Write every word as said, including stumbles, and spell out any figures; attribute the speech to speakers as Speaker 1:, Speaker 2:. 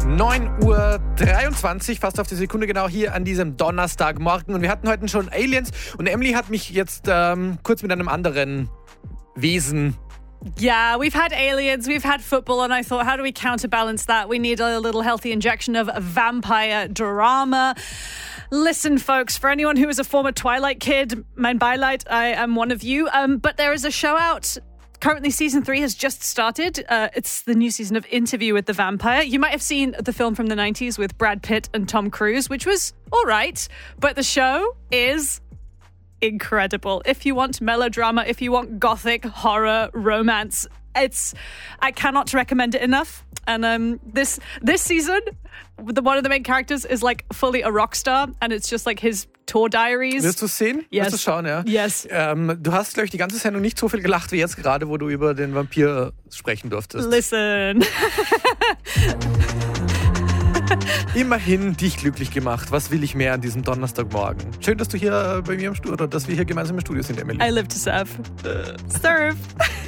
Speaker 1: neun Uhr dreiundzwanzig, fast auf die Sekunde genau, hier an diesem Donnerstagmorgen. Und wir hatten heute schon Aliens und Emily hat mich jetzt ähm, kurz mit einem anderen Wesen.
Speaker 2: Yeah, we've had aliens, we've had football, and I thought, how do we counterbalance that? We need a little healthy injection of vampire drama. Listen, folks, for anyone who is a former Twilight kid, mein Beileid, I am one of you. Um, but there is a show out. Currently, season three has just started. Uh, it's the new season of Interview with the Vampire. You might have seen the film from the nineties with Brad Pitt and Tom Cruise, which was all right. But the show is incredible. If you want melodrama, if you want gothic, horror, romance, it's I cannot recommend it enough. And um, this this season, the one of the main characters is like fully a rock star, and it's just like his tour diaries.
Speaker 1: Wirst du es sehen?
Speaker 2: Yes.
Speaker 1: Wirst du schauen, ja?
Speaker 2: Yes.
Speaker 1: Ähm, du hast, glaube ich, die ganze Sendung nicht so viel gelacht wie jetzt gerade, wo du über den Vampir sprechen durftest.
Speaker 2: Listen.
Speaker 1: Immerhin dich glücklich gemacht. Was will ich mehr an diesem Donnerstagmorgen? Schön, dass du hier bei mir im Studio, oder dass wir hier gemeinsam im Studio sind, Emily.
Speaker 2: I live to serve. Serve.